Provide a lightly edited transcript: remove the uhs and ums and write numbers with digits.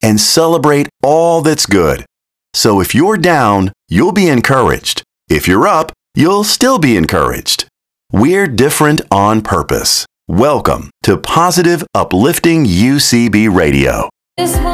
and celebrate all that's good. So if you're down, you'll be encouraged. If you're up, you'll still be encouraged. We're different on purpose. Welcome to Positive Uplifting UCB Radio.